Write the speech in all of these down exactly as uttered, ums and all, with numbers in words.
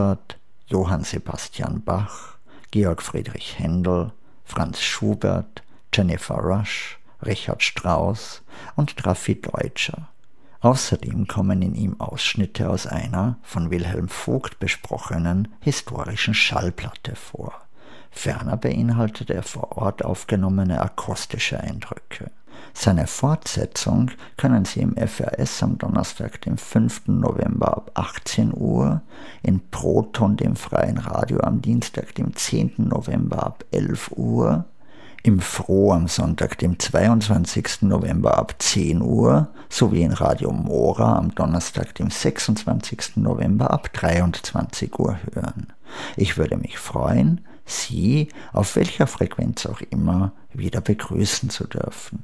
Johann Sebastian Bach, Georg Friedrich Händel, Franz Schubert, Jennifer Rush, Richard Strauss und Raffi Deutscher. Außerdem kommen in ihm Ausschnitte aus einer von Wilhelm Vogt besprochenen historischen Schallplatte vor. Ferner beinhaltet er vor Ort aufgenommene akustische Eindrücke. Seine Fortsetzung können Sie im F R S am Donnerstag, dem fünften November ab achtzehn Uhr, in Proton, dem freien Radio, am Dienstag, dem zehnten November ab elf Uhr, im Froh am Sonntag, dem zweiundzwanzigsten November ab zehn Uhr, sowie in Radio Mora am Donnerstag, dem sechsundzwanzigsten November ab dreiundzwanzig Uhr hören. Ich würde mich freuen, Sie, auf welcher Frequenz auch immer, wieder begrüßen zu dürfen.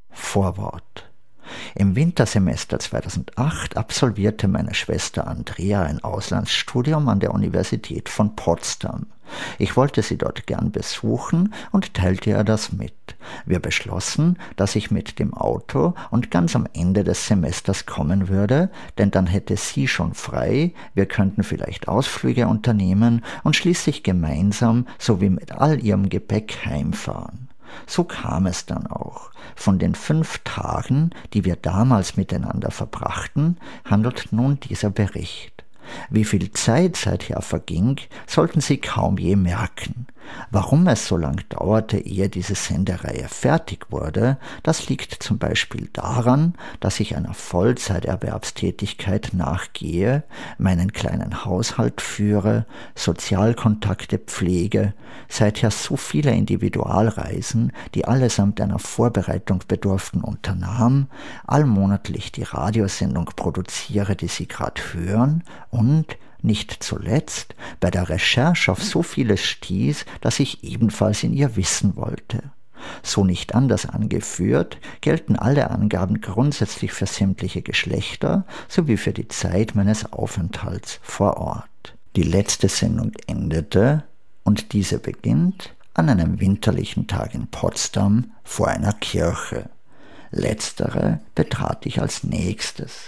Vorwort. Im Wintersemester zweitausendacht absolvierte meine Schwester Andrea ein Auslandsstudium an der Universität von Potsdam. Ich wollte sie dort gern besuchen und teilte ihr das mit. Wir beschlossen, dass ich mit dem Auto und ganz am Ende des Semesters kommen würde, denn dann hätte sie schon frei, wir könnten vielleicht Ausflüge unternehmen und schließlich gemeinsam sowie mit all ihrem Gepäck heimfahren. So kam es dann auch. Von den fünf Tagen, die wir damals miteinander verbrachten, handelt nun dieser Bericht. Wie viel Zeit seither verging, sollten Sie kaum je merken. Warum es so lang dauerte, ehe diese Sendereihe fertig wurde, das liegt zum Beispiel daran, dass ich einer Vollzeiterwerbstätigkeit nachgehe, meinen kleinen Haushalt führe, Sozialkontakte pflege, seither so viele Individualreisen, die allesamt einer Vorbereitung bedurften, unternahm, allmonatlich die Radiosendung produziere, die Sie gerade hören, und nicht zuletzt bei der Recherche auf so vieles stieß, dass ich ebenfalls in ihr wissen wollte. So nicht anders angeführt, gelten alle Angaben grundsätzlich für sämtliche Geschlechter sowie für die Zeit meines Aufenthalts vor Ort. Die letzte Sendung endete, und diese beginnt, an einem winterlichen Tag in Potsdam vor einer Kirche. Letztere betrat ich als nächstes.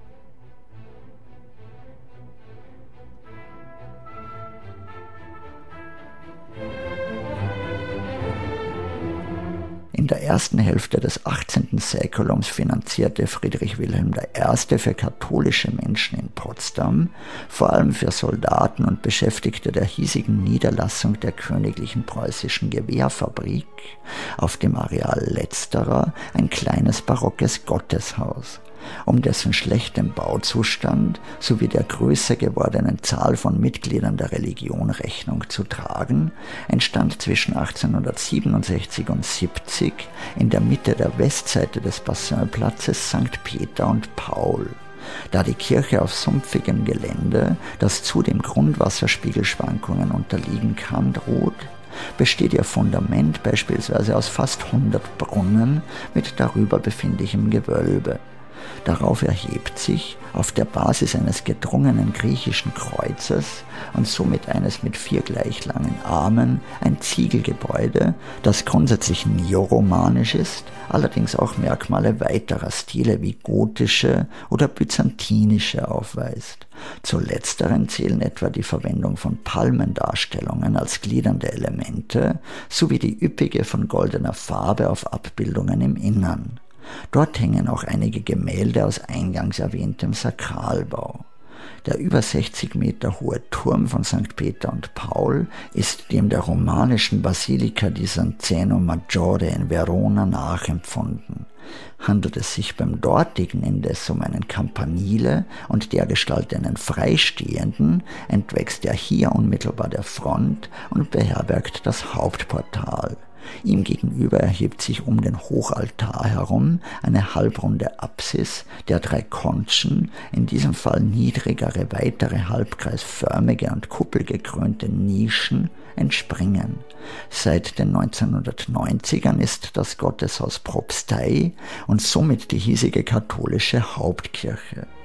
In der ersten Hälfte des achtzehnten Säkulums finanzierte Friedrich Wilhelm der Erste für katholische Menschen in Potsdam, vor allem für Soldaten und Beschäftigte der hiesigen Niederlassung der Königlichen Preußischen Gewehrfabrik, auf dem Areal letzterer ein kleines barockes Gotteshaus. Um dessen schlechtem Bauzustand sowie der größer gewordenen Zahl von Mitgliedern der Religion Rechnung zu tragen, entstand zwischen achtzehnhundertsiebenundsechzig und siebzig in der Mitte der Westseite des Bassinplatzes Sankt Peter und Paul. Da die Kirche auf sumpfigem Gelände, das zudem Grundwasserspiegelschwankungen unterliegen kann, ruht, besteht ihr Fundament beispielsweise aus fast hundert Brunnen mit darüber befindlichem Gewölbe. Darauf erhebt sich, auf der Basis eines gedrungenen griechischen Kreuzes und somit eines mit vier gleich langen Armen, ein Ziegelgebäude, das grundsätzlich neoromanisch ist, allerdings auch Merkmale weiterer Stile wie gotische oder byzantinische aufweist. Zu letzteren zählen etwa die Verwendung von Palmendarstellungen als gliedernde Elemente sowie die üppige von goldener Farbe auf Abbildungen im Innern. Dort hängen auch einige Gemälde aus eingangs erwähntem Sakralbau. Der über sechzig Meter hohe Turm von Sankt Peter und Paul ist dem der romanischen Basilika di San Zeno Maggiore in Verona nachempfunden. Handelt es sich beim dortigen indes um einen Campanile und dergestalt einen freistehenden, entwächst er hier unmittelbar der Front und beherbergt das Hauptportal. Ihm gegenüber erhebt sich um den Hochaltar herum eine halbrunde Apsis, der drei Konchen, in diesem Fall niedrigere, weitere halbkreisförmige und kuppelgekrönte Nischen, entspringen. Seit den neunzehnhundertneunzigern ist das Gotteshaus Propstei und somit die hiesige katholische Hauptkirche.